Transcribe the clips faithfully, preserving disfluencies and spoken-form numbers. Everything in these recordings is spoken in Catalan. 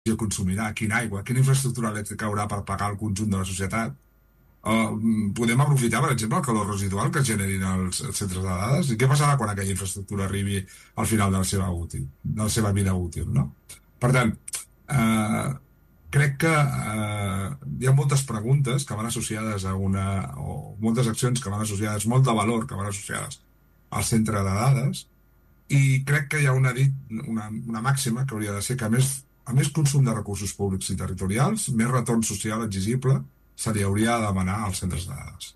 consumirà, quina aigua, quina infraestructura elèctrica haurà per pagar el conjunt de la societat. Uh, podem aprofitar, per exemple, el calor residual que generin els, els centres de dades, i què passarà quan aquella infraestructura arribi al final de la seva, útil, de la seva vida útil, no? Per tant, uh, crec que uh, hi ha moltes preguntes que van associades a una, o moltes accions que van associades, molt de valor que van associades al centre de dades, i crec que hi ha una, dit, una, una màxima que hauria de ser que a més, a més consum de recursos públics i territorials, més retorn social exigible se li hauria de demanar als centres de dades.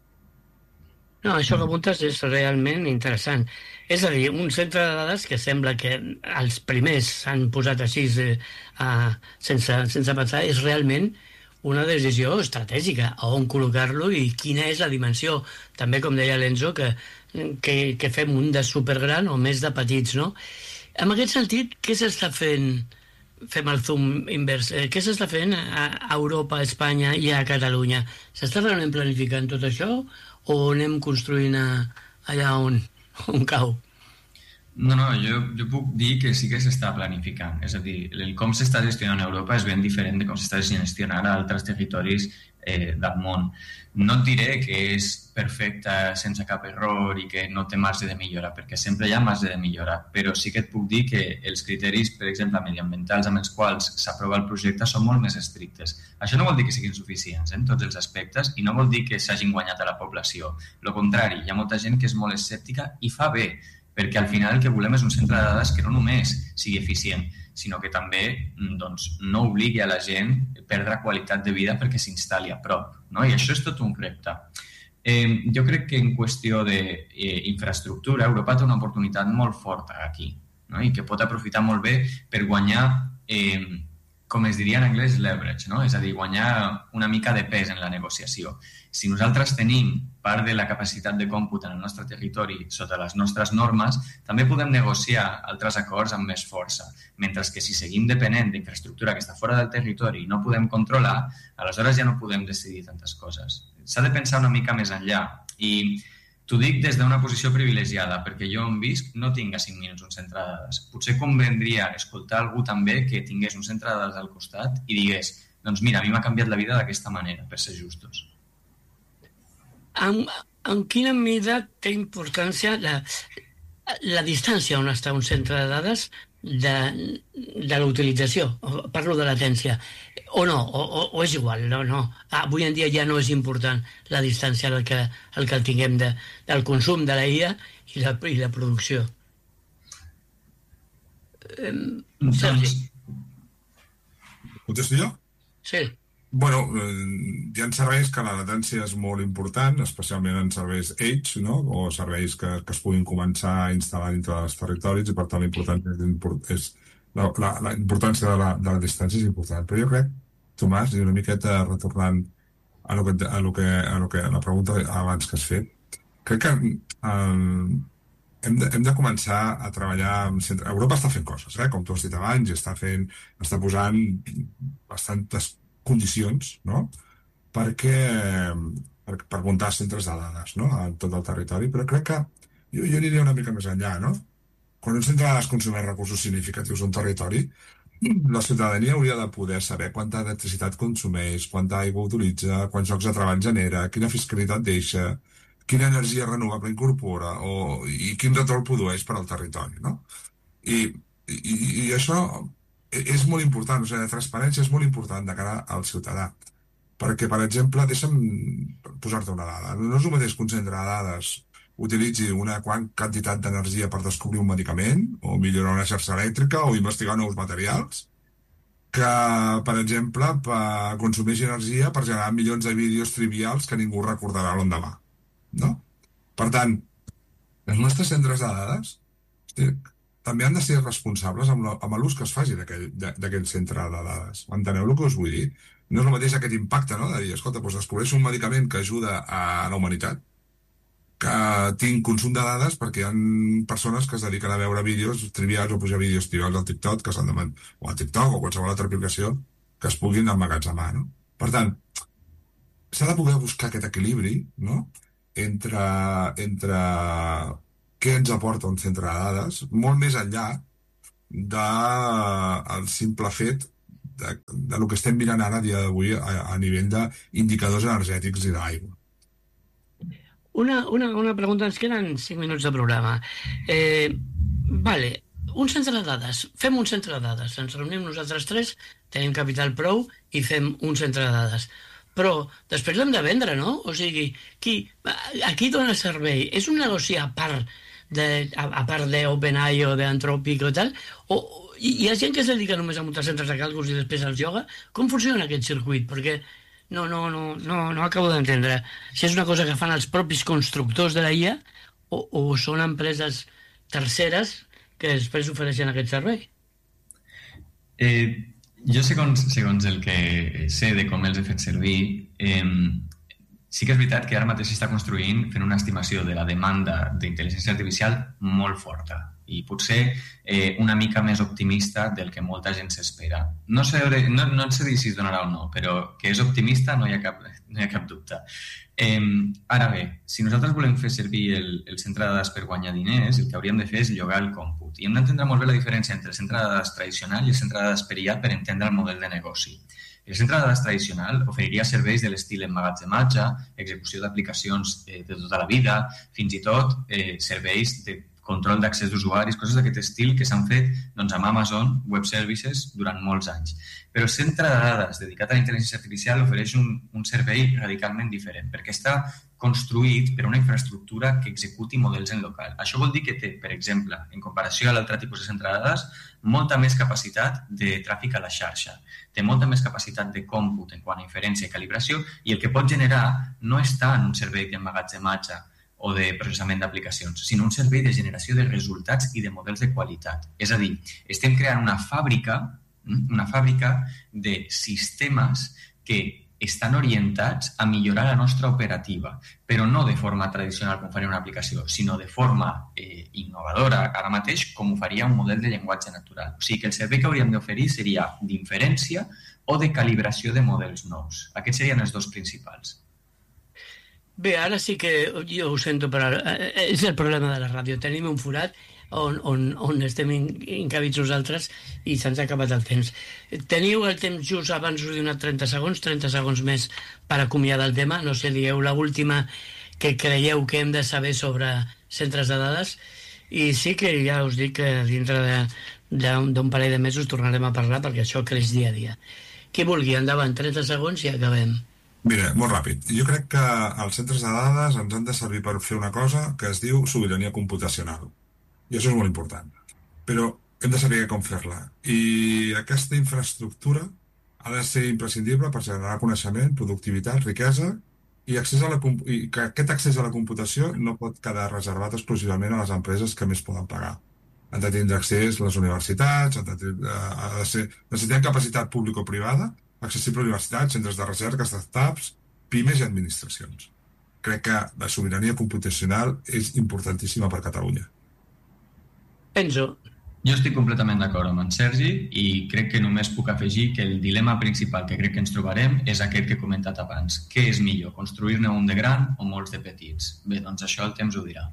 No, això que apuntes és realment interessant. És a dir, un centre de dades que sembla que els primers s'han posat així eh, sense, sense pensar, és realment una decisió estratègica, a on col·locar-lo i quina és la dimensió. També, com deia l'Enzo, que, que, que fem un de supergran o més de petits, no? En aquest sentit, què s'està fent? Fem el zoom invers. Eh, què s'està fent a Europa, a Espanya i a Catalunya? S'està realment planificant tot això o anem construint a, allà on, on cau? No, no, jo, jo puc dir que sí que s'està planificant. És a dir, el com s'està gestionant a Europa és ben diferent de com s'està gestionant a altres territoris eh, del món. No et diré que és perfecta sense cap error i que no té marge de millora, perquè sempre hi ha marge de millora, però sí que et puc dir que els criteris, per exemple, mediambientals amb els quals s'aprova el projecte són molt més estrictes. Això no vol dir que siguin suficients en tots els aspectes i no vol dir que s'hagin guanyat a la població. Al contrari, hi ha molta gent que és molt escèptica i fa bé, perquè al final el que volem és un centre de dades que no només sigui eficient, sinó que també doncs, no obligui a la gent a perdre qualitat de vida perquè s'instal·li a prop, no? I això és tot un repte. Eh, jo crec que en qüestió d'infraestructura, Europa té una oportunitat molt forta aquí, no? I que pot aprofitar molt bé per guanyar, eh, com es diria en anglès, leverage, no? És a dir, guanyar una mica de pes en la negociació. Si nosaltres tenim part de la capacitat de còmput en el nostre territori sota les nostres normes, també podem negociar altres acords amb més força. Mentre que si seguim depenent d'infraestructura que està fora del territori i no podem controlar, aleshores ja no podem decidir tantes coses. S'ha de pensar una mica més enllà. I t'ho dic des d'una posició privilegiada, perquè jo on visc no tinc a cinc minuts un centre de dades. Potser convendria escoltar algú també que tingués un centre de dades al costat i digués, doncs mira, a mi m'ha canviat la vida d'aquesta manera, per ser justos. En, en quina mida té importància la, la distància on està un centre de dades de, de la utilització? Parlo de latència. O no, o, o, o és igual, no, no. Ah, avui en dia ja no és important la distància el que, el que el tinguem de, del consum de la I A i la, i la producció. Eh, Sergi. Contesto jo? Sí. Bueno, eh, hi ha serveis que la latència és molt important, especialment en serveis Edge, no? O serveis que, que es puguin començar a instal·lar dintre dels territoris i per tant la importància, és, la, la, la importància de, la, de la distància és important. Però jo crec, Tomàs, i una miqueta retornant a, lo que, a, lo que, a, lo que, a la pregunta abans que has fet, crec que eh, hem, de, hem de començar a treballar amb centre... Europa està fent coses, eh? Com tu has dit abans, i està fent, està posant bastantes condicions, no? Perquè, per, per muntar centres de dades, no? A tot el territori, però crec que jo, jo aniria una mica més enllà, no? Quan un centre de dades consumeix recursos significatius d'un territori, la ciutadania hauria de poder saber quanta electricitat consumeix, quanta aigua utilitza, quants llocs de treball genera, quina fiscalitat deixa, quina energia renovable incorpora o, i quin retorn produeix per al territori, no? I, i, i això és molt important, o sigui, la transparència és molt important de cara al ciutadà. Perquè, per exemple, deixa'm posar-te una dada. No és el mateix que un centre de dades utilitzi una quant quantitat d'energia per descobrir un medicament, o millorar una xarxa elèctrica, o investigar nous materials, que, per exemple, consumeix energia per generar milions de vídeos trivials que ningú recordarà l'endemà. No? Per tant, els nostres centres de dades, hosti, també han de ser responsables amb l'ús que es faci d'aquell centre de dades. Enteneu el que us vull dir? No és el mateix aquest impacte, no? De dir, escolta, doncs descobreixo un medicament que ajuda a la humanitat, que tinc consum de dades perquè hi ha persones que es dediquen a veure vídeos trivials o pujar vídeos trivials al TikTok, que s'han de o a TikTok o qualsevol altra aplicació que es puguin emmagatzemar, no? Per tant, s'ha de poder buscar aquest equilibri, no? Entre... entre què ens aporta un centre de dades, molt més enllà del simple fet de, de lo que estem mirant ara a dia d'avui a, a nivell d'indicadors energètics i d'aigua. Una, una, una pregunta, ens queden cinc minuts de programa. Eh, vale, un centre de dades, fem un centre de dades, ens reunim nosaltres tres, tenim capital prou i fem un centre de dades. Però després l'hem de vendre, no? O sigui, qui, a qui dona servei? És un negoci a part de, a, a part d'OpenAI o d'Anthropic o tal? O hi ha gent que es dedica només a muntar centres de càlculs i després els lloga? Com funciona aquest circuit? Perquè no, no, no, no, no acabo d'entendre si és una cosa que fan els propis constructors de la I A o, o són empreses terceres que després ofereixen aquest servei. Eh... Jo, segons, segons el que sé de com els he fet servir, eh, sí que és veritat que ara mateix s'està construint fent una estimació de la demanda d'intel·ligència artificial molt forta i potser eh, una mica més optimista del que molta gent s'espera. No sé, no, no sé dir si es donarà o no, però que és optimista no hi ha cap, no hi ha cap dubte. Eh, ara bé, si nosaltres volem fer servir el, el centre de dades per guanyar diners, el que hauríem de fer és llogar el còmput. I hem d'entendre molt bé la diferència entre el centre de dades tradicional i el centre de dades per I A per entendre el model de negoci. El centre de dades tradicional oferiria serveis de l'estil emmagatzematge, execució d'aplicacions eh, de tota la vida, fins i tot eh, serveis de control d'accés d'usuaris, coses d'aquest estil que s'han fet doncs, amb Amazon Web Services durant molts anys. Però el centre de dades dedicat a la intel·ligència artificial ofereix un, un servei radicalment diferent, perquè està construït per una infraestructura que executi models en local. Això vol dir que té, per exemple, en comparació a l'altre tipus de centre de dades, molta més capacitat de tràfic a la xarxa, té molta més capacitat de còmput en quant a inferència i calibració, i el que pot generar no està en un servei d'emmagatzematge o de processament d'aplicacions, sinó un servei de generació de resultats i de models de qualitat. És a dir, estem creant una fàbrica, una fàbrica de sistemes que estan orientats a millorar la nostra operativa, però no de forma tradicional com faria una aplicació, sinó de forma eh, innovadora, ara mateix, com ho faria un model de llenguatge natural. O sigui que el servei que hauríem d'oferir seria d'inferència o de calibració de models nous. Aquests serien els dos principals. Bé, ara sí que jo ho sento, però és el problema de la ràdio. Tenim un forat on, on, on estem encabits nosaltres i se'ns ha acabat el temps. Teniu el temps just abans, us he donat trenta segons, trenta segons més per acomiadar el tema. No sé, dieu l'última que creieu que hem de saber sobre centres de dades. I sí que ja us dic que dintre d'un parell de mesos tornarem a parlar perquè això creix dia a dia. Qui vulgui, endavant, trenta segons i acabem. Mira, molt ràpid. Jo crec que els centres de dades ens han de servir per fer una cosa que es diu sobirania computacional. I això és molt important. Però hem de saber com fer-la. I aquesta infraestructura ha de ser imprescindible per generar coneixement, productivitat, riquesa i, accés a la, i que aquest accés a la computació no pot quedar reservat exclusivament a les empreses que més poden pagar. Han de tindre accés les universitats, han de tindre, ha de ser, necessitem capacitat público-privada, accessible a universitats, centres de recerca, startups, pimes i administracions. Crec que la sobirania computacional és importantíssima per Catalunya. Enzo. Jo estic completament d'acord amb en Sergi i crec que només puc afegir que el dilema principal que crec que ens trobarem és aquest que he comentat abans. Què és millor, construir-ne un de gran o molts de petits? Bé, doncs això el temps ho dirà.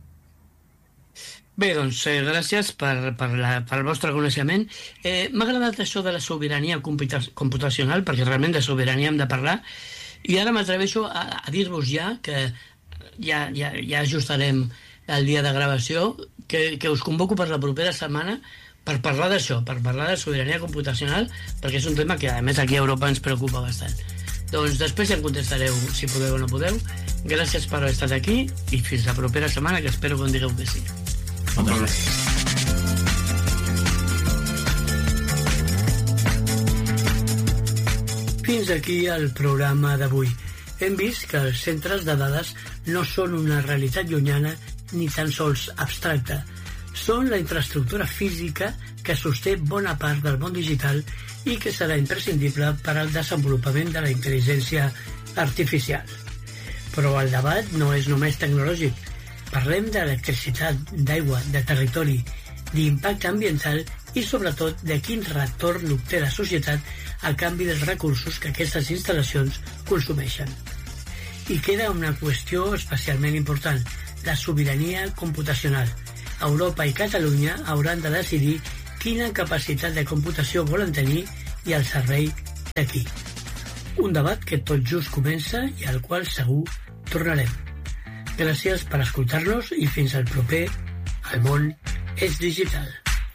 Bé, doncs, eh, gràcies per, per, la, per el vostre coneixement. Eh, M'ha agradat això de la sobirania computacional, perquè realment de sobirania hem de parlar, i ara m'atreveixo a, a dir-vos ja que ja, ja, ja ajustarem el dia de gravació, que, que us convoco per la propera setmana per parlar d'això, per parlar de sobirania computacional, perquè és un tema que, a més, aquí a Europa ens preocupa bastant. Doncs després ja em contestareu si podeu o no podeu. Gràcies per haver estat aquí i fins la propera setmana, que espero que em digueu que sí. Moltes gràcies. Fins aquí el programa d'avui. Hem vist que els centres de dades no són una realitat llunyana ni tan sols abstracta. Són la infraestructura física que sosté bona part del món digital i que serà imprescindible per al desenvolupament de la intel·ligència artificial. Però el debat no és només tecnològic. Parlem d'electricitat, d'aigua, de territori, d'impacte ambiental i, sobretot, de quin retorn obté la societat a canvi dels recursos que aquestes instal·lacions consumeixen. I queda una qüestió especialment important, la sobirania computacional. Europa i Catalunya hauran de decidir quina capacitat de computació volen tenir i al servei d'aquí. Un debat que tot just comença i al qual segur tornarem. Gràcies per escoltar-nos i fins al proper El món és digital.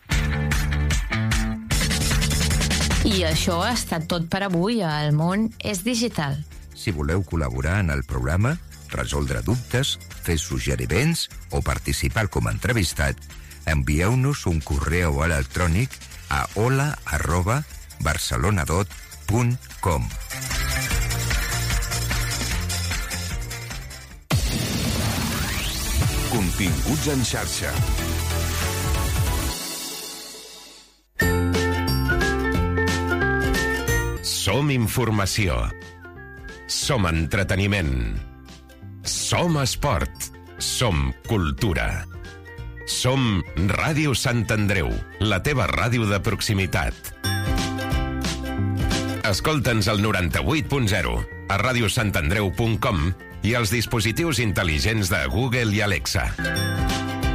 I això ha estat tot per avui a El món és digital. Si voleu col·laborar en el programa, resoldre dubtes, fer suggeriments o participar com a entrevistat, envieu-nos un correu electrònic a hola arroba barcelonadot punt com. Continguts en xarxa. Som informació. Som entreteniment. Som esport. Som cultura. Som Ràdio Sant Andreu, la teva ràdio de proximitat. Escolta'ns al noranta-vuit punt zero, a radiosantandreu punt com i als dispositius intel·ligents de Google i Alexa.